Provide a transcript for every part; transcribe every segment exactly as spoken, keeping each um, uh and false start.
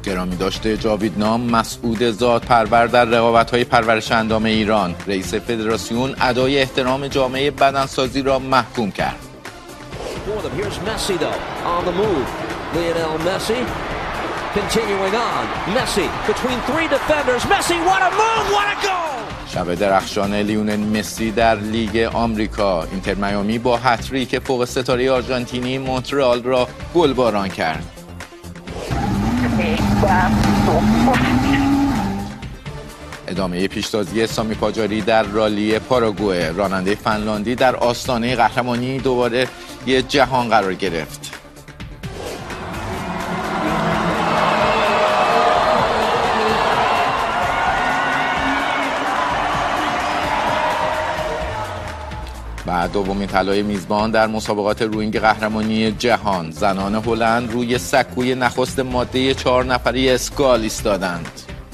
گرامی داشته جاویدنام مسعود زادپرور در رقابت‌های پرورش اندام ایران، رئیس فدراسیون ادای احترام جامعه بدنسازی را محکوم کرد. شب درخشان لیونل مسی در لیگ آمریکا، اینتر میامی با هتریک فوق ستاره آرژانتینی مونترال را گلباران کرد. ادامه پیشتازی سامی پاجاری در رالی پاراگوئه، راننده فنلاندی در آستانه قهرمانی دوباره یه جهان قرار گرفت. و دومین طلای میزبان در مسابقات روینگ قهرمانی جهان، زنان هلند روی سکوی نخست ماده چهار نفری اسکال ایستادند.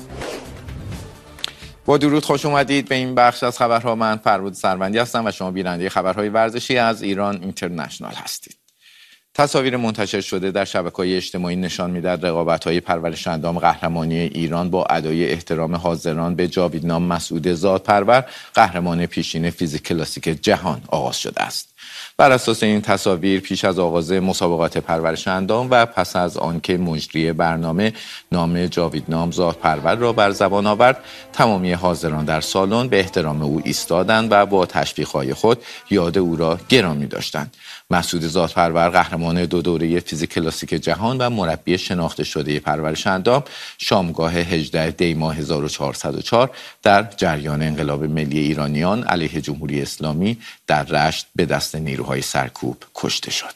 با درود خوش اومدید به این بخش از خبرها. من فرود سروندی هستم و شما بیننده خبرهای ورزشی از ایران اینترنشنال هستید. تصاویر منتشر شده در شبکه‌های اجتماعی نشان می‌دهد رقابت‌های پرورش اندام قهرمانی ایران با ادای احترام حاضران به جاویدنام مسعود زادپرور، قهرمان پیشین فیزیک کلاسیک جهان آغاز شده است. بر اساس این تصاویر پیش از آغاز مسابقات پرورش اندام و پس از آنکه مجری برنامه نام جاویدنام زادپرور را بر زبان آورد، تمامی حاضران در سالن به احترام او ایستادند و با تشویق‌های خود یاد او را گرامی داشتند. مسعود زادپرور قهرمان دو دوره فیزیک کلاسیک جهان و مربی شناخته شده پرورش اندام، شامگاه هجدهم دی ماه هزار و چهارصد و چهار در جریان انقلاب ملی ایرانیان علیه جمهوری اسلامی در رشت به دست نیروهای سرکوب کشته شد.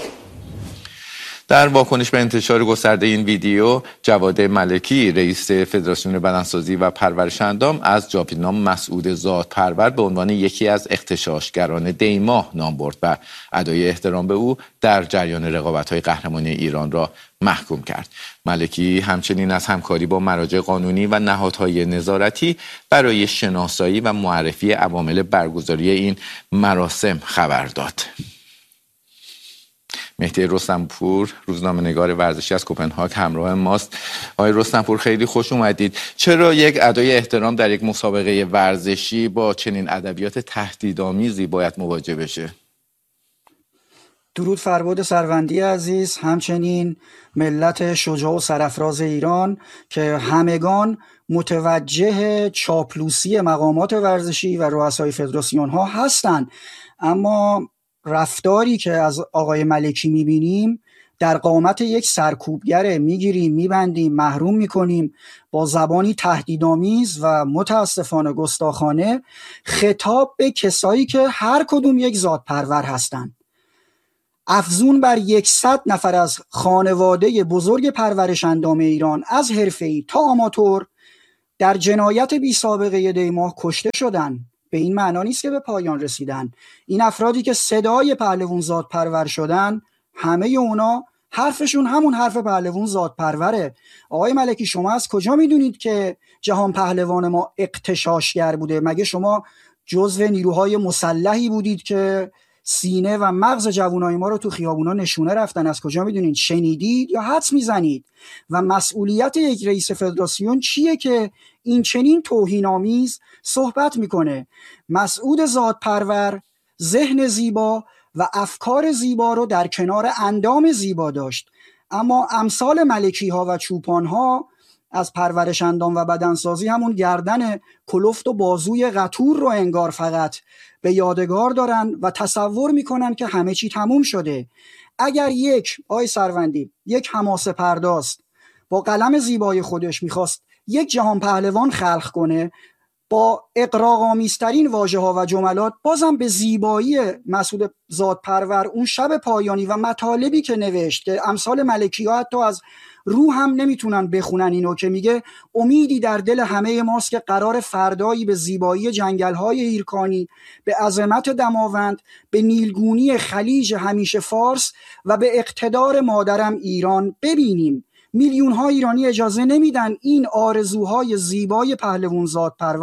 در واکنش به انتشار گسترده این ویدیو، جواد ملکی رئیس فدراسیون بدنسازی و پرورش اندام از جاویدنام مسعود زادپرور به عنوان یکی از اغتشاشگران دیماه نام برد و ادای احترام به او در جریان رقابت‌های قهرمانی ایران را محکوم کرد. ملکی همچنین از همکاری با مراجع قانونی و نهادهای نظارتی برای شناسایی و معرفی عوامل برگزاری این مراسم خبر داد. مهدی رستمپور، روزنامه‌نگار ورزشی از کوپنهاگ همراه ماست. آقای رستمپور خیلی خوش اومدید. چرا یک ادای احترام در یک مسابقه ورزشی با چنین ادبیات تهدیدآمیزی باید مواجه بشه؟ درود فرباد سروندی عزیز، همچنین ملت شجاع و سرافراز ایران که همگان متوجه چاپلوسی مقامات ورزشی و رؤسای فدراسیون ها هستند، اما رفتاری که از آقای ملکی میبینیم در قامت یک سرکوبگر، میگیریم، میبندیم، محروم میکنیم، با زبانی تهدیدآمیز و متاسفانه گستاخانه خطاب به کسایی که هر کدوم یک زادپرور هستند، افزون بر یکصد نفر از خانواده بزرگ پرورش اندام ایران از حرفه‌ای تا آماتور در جنایت بی سابقه دیماه کشته شدن. به این معنا نیست که به پایان رسیدن. این افرادی که صدای پهلوان زادپرور شدن، همه اونا حرفشون همون حرف پهلوان زادپروره. آقای ملکی، شما از کجا میدونید که جهان پهلوان ما اغتشاشگر بوده؟ مگه شما جزو نیروهای مسلحی بودید که سینه و مغز جوانای ما رو تو خیابونا نشونه رفتن؟ از کجا میدونید؟ شنیدید یا حدس میزنید؟ و مسئولیت یک رئیس فدراسیون چیه که این چنین توهین‌آمیز صحبت میکنه؟ مسعود زادپرور ذهن زیبا و افکار زیبا رو در کنار اندام زیبا داشت، اما امثال ملکی ها و چوپان ها از پرورش اندام و بدنسازی همون گردن کلفت و بازوی قطور رو انگار فقط به یادگار دارن و تصور میکنن که همه چی تموم شده. اگر یک آی سروندی، یک حماسه پرداز با قلم زیبای خودش میخواست یک جهان پهلوان خلق کنه با اغراق‌آمیزترین واژه‌ها و جملات، بازم به زیبایی مسعود زادپرور اون شب پایانی و مطالبی که نوشت که امثال ملکی‌ها حتی از روح هم نمیتونن بخونن اینو، که میگه امیدی در دل همه ماست که قرار فردایی به زیبایی جنگل‌های هیرکانی، به عظمت دماوند، به نیلگونی خلیج همیشه فارس و به اقتدار مادرم ایران ببینیم. میلیون ها ایرانی اجازه نمیدن این آرزوهای زیبای پهلوان زادپرور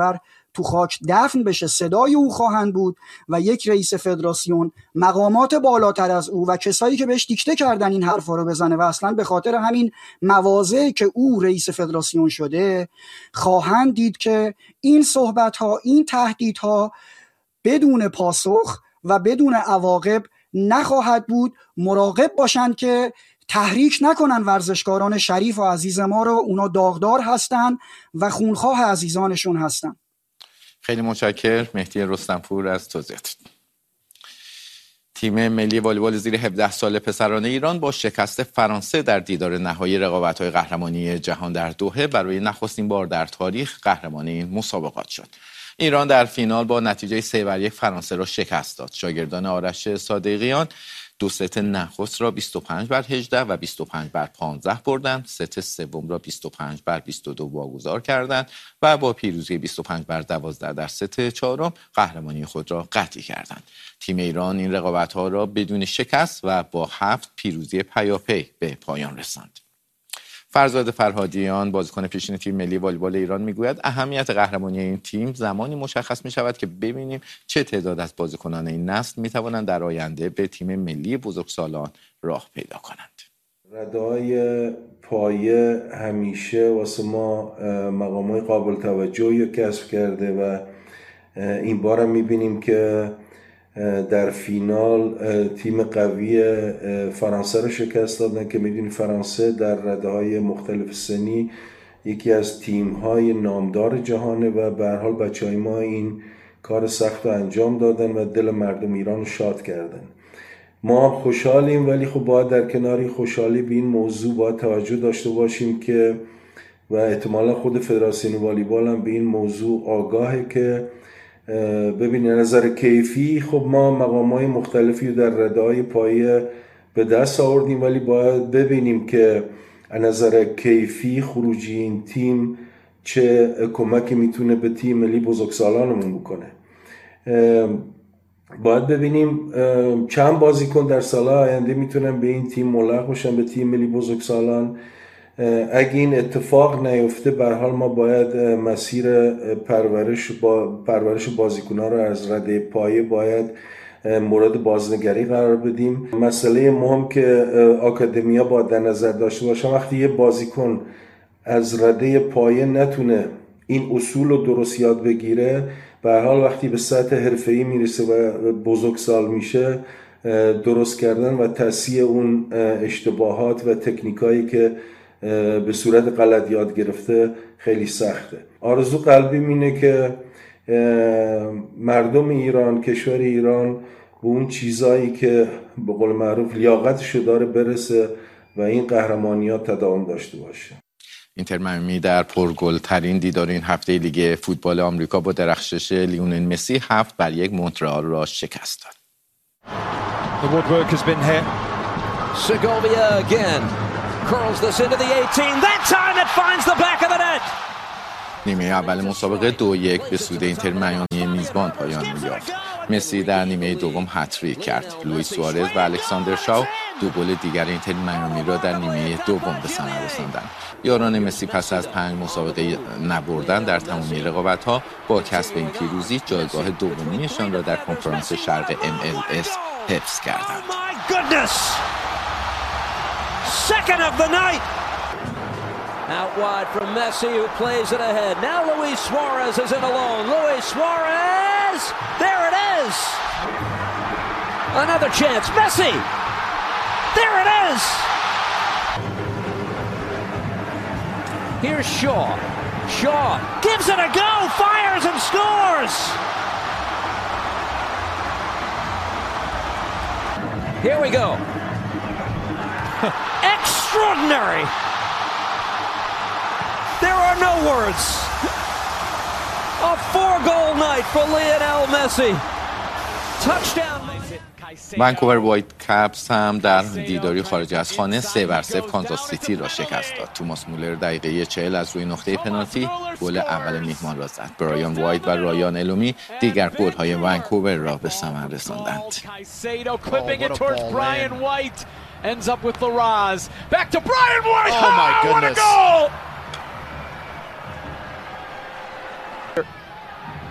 تو خاک دفن بشه صدای او خواهند بود و یک رئیس فدراسیون، مقامات بالاتر از او و کسایی که بهش دیکته کردن این حرفا رو بزنه و اصلا به خاطر همین مواضعی که او رئیس فدراسیون شده خواهند دید که این صحبت ها، این تهدیدها بدون پاسخ و بدون عواقب نخواهد بود. مراقب باشند که تحریک نکنن ورزشکاران شریف و عزیز ما رو، اونا داغدار هستن و خونخواه عزیزانشون هستن. خیلی متشکرم مهدی رستمپور از توضیحات. تیم ملی والیبال زیر هفده سال پسران ایران با شکست فرانسه در دیدار نهایی رقابت‌های قهرمانی جهان در دوحه برای نخستین بار در تاریخ قهرمان این مسابقات شد. ایران در فینال با نتیجه سه بر یک فرانسه را شکست داد. شاگردان آرش صادقیان دو ست نخست را بیست و پنج بر هجده و بیست و پنج بر پانزده بردند. ست سوم را بیست و پنج بر بیست و دو واگذار کردند و با پیروزی بیست و پنج بر دوازده در ست چهارم قهرمانی خود را قطعی کردند. تیم ایران این رقابت‌ها را بدون شکست و با هفت پیروزی پیاپی به پایان رساند. فرزاد فرهادیان بازیکن پیشین تیم ملی والیبال ایران میگوید اهمیت قهرمانی این تیم زمانی مشخص می شود که ببینیم چه تعداد از بازیکنان این نسل می توانند در آینده به تیم ملی بزرگسالان راه پیدا کنند. رده‌های پایه همیشه واسه ما مقامات قابل توجهی کسب کرده و این بار هم میبینیم که در فینال تیم قوی فرانسه رو شکست دادن که میدونی فرانسه در رده‌های مختلف سنی یکی از تیم‌های نامدار جهانه و به هر حال بچه‌های ما این کار سخت رو انجام دادن و دل مردم ایران رو شاد کردن. ما خوشحالیم ولی خب باید در کنار خوشحالی به این موضوع باید توجه داشته باشیم که و احتمالا خود فدراسیون والیبال هم به این موضوع آگاهه که ببینید نظر کیفی خب ما مقامات مختلفی در رده‌های پایه به دست آوردیم ولی باید ببینیم که از نظر کیفی خروجی این تیم چه کمکی میتونه به تیم ملی بزرگسالانمون بکنه. باید ببینیم چند بازیکن در سال‌های آینده میتونن به این تیم ملحق بشن به تیم ملی بزرگسالان. اگه این اتفاق نیفته به هر حال ما باید مسیر پرورش با پرورش بازیکن‌ها رو از رده پایه باید مورد بازنگری قرار بدیم. مسئله مهم که آکادمیا باید در نظر داشته باشه وقتی یه بازیکن از رده پایه نتونه این اصول رو درست یاد بگیره به هر حال وقتی به سطح حرفه‌ای میرسه و بزرگسال میشه درست کردن و تصحیح اون اشتباهات و تکنیکایی که به صورت غلط یاد گرفته خیلی سخته. آرزو قلبی اینه که مردم ایران، کشور ایران به اون چیزایی که به قول معروف لیاقتشو داره برسه و این قهرمانی‌ها تداوم داشته باشه. اینتر میامی در پرگل ترین دیدار این هفته لیگ فوتبال آمریکا با درخشش لیونل مسی هفت بر یک مونترئال را شکست داد. The woodwork has been hit. Segovia again. Curls this into the eighteen. That time it finds the back of the net. نیمه اول مسابقه دو یک به سود اینتر میامی میزبان پایان یافت. مسی در نیمه دوم هتریک کرد. لوئیس سوارز و الکساندر شاو دو گل دیگر اینتر میامی را در نیمه دوم به ثمر رساندند. یاران مسی پس از پنج مسابقه نبردن در تمامی رقابت‌ها با کسب این پیروزی جایگاه دومیشان را در کنفرانس شرق ام ال اس حفظ کردند. Second of the night. Out wide from Messi who plays it ahead. Now Luis Suarez is in alone. Luis Suarez! There it is! Another chance. Messi! There it is! Here's Shaw. Shaw gives it a go, fires and scores! Here we go. Extraordinary! There are no words. A four-goal night for Lionel Messi. Touchdown. ونکوور وایت کپس هم در دیداری خارج از خانه سه بر صفر کانزاس سیتی را شکست داد. توماس مولر دقیقه چهل از روی نقطه پنالتی گل اول میهمان را زد. برایان وایت و رایان الومی دیگر گل‌های ونکوور را به ثمر رساندند. Ends up with Larraz. Back to Brian White. Oh, my goodness. What a goal!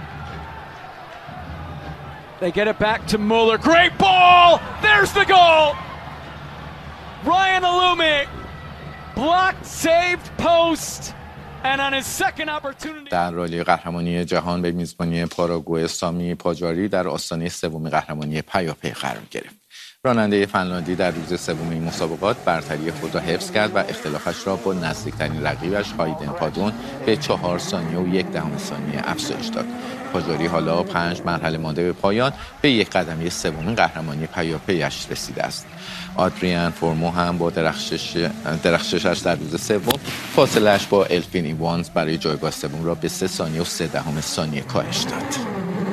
They get it back to Mueller. Great ball! There's the goal! Ryan Alumi blocked, saved, post, and on his second opportunity. در رالی قهرمانی جهان به میزبانی پاراگوئه سامی پاجاری در آستانه سوم قهرمانی پیاپی قرار گرفت. راننده فنلاندی در روز سوم این مسابقات برتری خود را حفظ کرد و اختلافش را با نزدیکترین رقیبش هایدن پادون به چهار ثانیه و یک دهم ثانیه افزایش داد. پاجاری حالا پنج مرحله مانده به پایان به یک قدمی سومین قهرمانی پیاپی‌اش رسیده است. آدریان فورمو هم با درخشش درخششش در روز سوم فاصله‌اش با الفین ایوانز برای جایگاه سوم را به سه ثانیه و سه دهم ثانیه کاهش داد.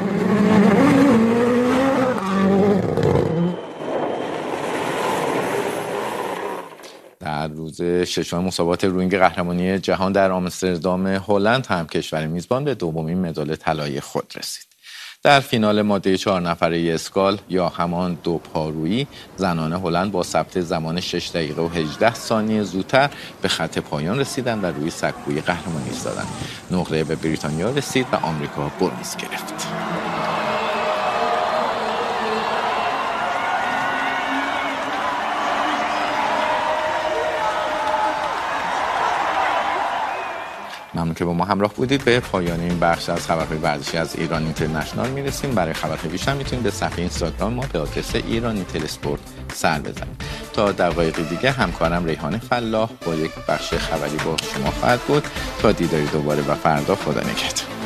در روز ششم مسابقات روینگ قهرمانی جهان در آمستردام هلند هم کشور میزبان به دومین مدال طلایی خود رسید. در فینال ماده چهار نفره اسکال یا همان دو پارویی زنان هلند با ثبت زمان شش دقیقه و هجده ثانیه زودتر به خط پایان رسیدند و روی سکوی قهرمانی ایستادند. نقره به بریتانیا رسید و آمریکا برنز گرفت. ممنون که با ما همراه بودید. به پایان این بخش از خبرهای ورزشی از ایران اینترنشنال میرسیم. برای خبرهای بیشتر میتونید به صفحه اینستاگرام ما به آدرس ایران اینتل اسپورت سر بزنید. تا دقایق دیگه همکارم ریحان فلاح با یک بخش خبری با شما خواهد بود. تا دیداری دوباره و فردا، خدا نگهدار.